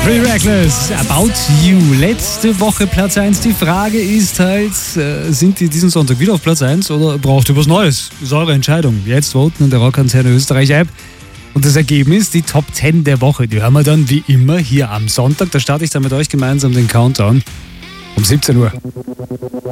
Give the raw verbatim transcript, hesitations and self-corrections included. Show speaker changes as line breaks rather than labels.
Pretty Reckless, About You. Letzte Woche Platz eins. Die Frage ist halt, äh, sind die diesen Sonntag wieder auf Platz eins oder braucht ihr was Neues? Ist eure Entscheidung. Jetzt voten in der Rockantenne Österreich App. Und das Ergebnis, die Top zehn der Woche, die hören wir dann wie immer hier am Sonntag. Da starte ich dann mit euch gemeinsam den Countdown um siebzehn Uhr.